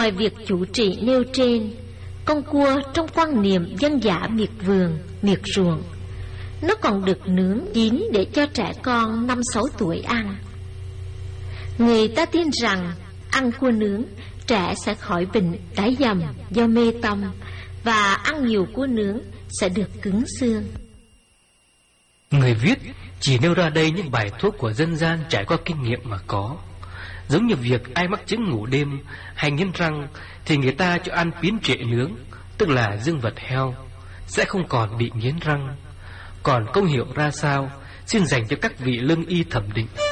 Ngoài việc chủ trị nêu trên, con cua trong quan niệm dân dã miệt vườn, miệt ruộng, nó còn được nướng chín để cho trẻ con 5-6 tuổi ăn. Người ta tin rằng ăn cua nướng, trẻ sẽ khỏi bệnh đái dầm do mê tâm, và ăn nhiều cua nướng sẽ được cứng xương. Người viết chỉ nêu ra đây những bài thuốc của dân gian trải qua kinh nghiệm mà có. Giống như việc ai mắc chứng ngủ đêm hay nghiến răng thì người ta cho ăn pín trệ nướng, tức là dương vật heo, sẽ không còn bị nghiến răng. Còn công hiệu ra sao xin dành cho các vị lương y thẩm định.